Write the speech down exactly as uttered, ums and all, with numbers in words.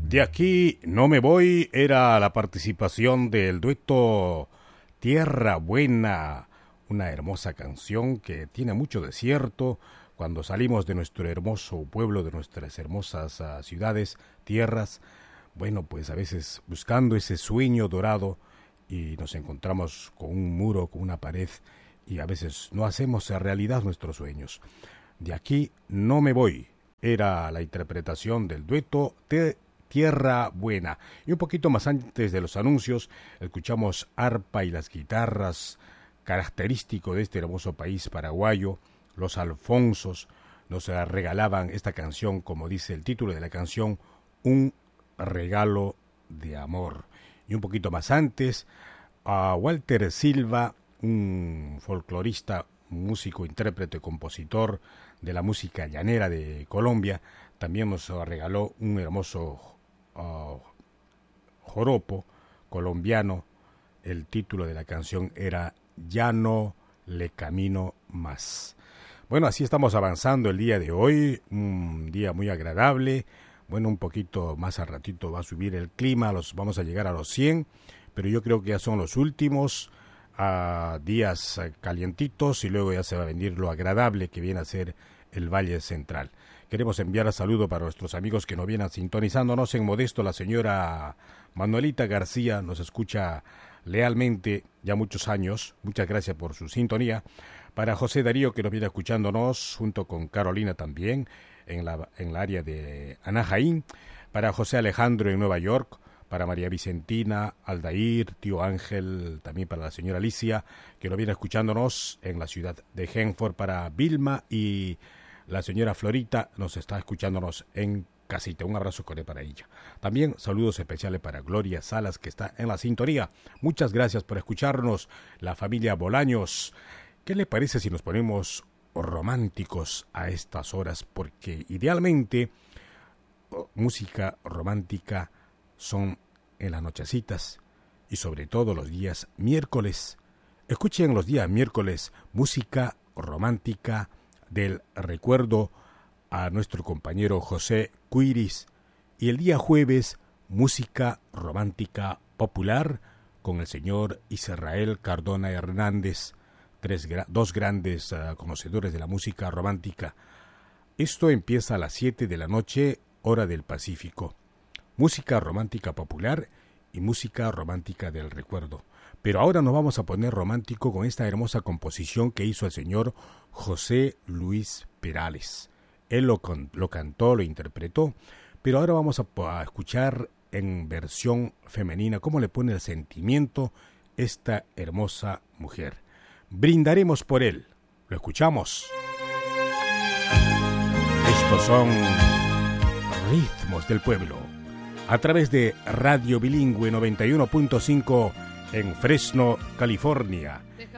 De aquí no me voy era la participación del dueto Tierra Buena, una hermosa canción que tiene mucho desierto. Cuando salimos de nuestro hermoso pueblo, de nuestras hermosas uh, ciudades, tierras, bueno, pues a veces buscando ese sueño dorado y nos encontramos con un muro, con una pared, y a veces no hacemos realidad nuestros sueños. De aquí no me voy era la interpretación del dueto de Tierra Buena. Y un poquito más antes de los anuncios, escuchamos arpa y las guitarras, característico de este hermoso país paraguayo. Los Alfonsos nos regalaban esta canción, como dice el título de la canción, un regalo de amor. Y un poquito más antes, a Walter Silva, un folclorista, músico, intérprete, compositor de la música llanera de Colombia, también nos regaló un hermoso Uh, joropo colombiano. El título de la canción era Ya no le camino más. Bueno, así estamos avanzando el día de hoy, un día muy agradable. Bueno, un poquito más al ratito va a subir el clima, los, vamos a llegar a los cien, pero yo creo que ya son los últimos uh, días uh, calientitos, y luego ya se va a venir lo agradable que viene a ser el Valle Central. Queremos enviar un saludo para nuestros amigos que nos vienen sintonizándonos en Modesto. La señora Manuelita García nos escucha lealmente ya muchos años. Muchas gracias por su sintonía. Para José Darío, que nos viene escuchándonos, junto con Carolina también, en la, en la área de Anaheim. Para José Alejandro en Nueva York. Para María Vicentina, Aldair, tío Ángel, también para la señora Alicia, que nos viene escuchándonos en la ciudad de Hanford. Para Vilma y la señora Florita nos está escuchándonos en casita. Un abrazo cordial para ella. También saludos especiales para Gloria Salas, que está en la sintonía. Muchas gracias por escucharnos, la familia Bolaños. ¿Qué le parece si nos ponemos románticos a estas horas? Porque idealmente música romántica son en las nochecitas y sobre todo los días miércoles. Escuchen los días miércoles música romántica del recuerdo a nuestro compañero José Cuiris, y el día jueves música romántica popular con el señor Israel Cardona Hernández, tres, dos grandes uh, conocedores de la música romántica. Esto empieza a las siete de la noche, hora del Pacífico. Música romántica popular y música romántica del recuerdo. Pero ahora nos vamos a poner romántico con esta hermosa composición que hizo el señor José Luis Perales. Él lo, lo cantó, lo interpretó, pero ahora vamos a, a escuchar en versión femenina cómo le pone el sentimiento esta hermosa mujer. Brindaremos por él. ¿Lo escuchamos? Estos son Ritmos del Pueblo, a través de Radio Bilingüe noventa y uno punto cinco en Fresno, California.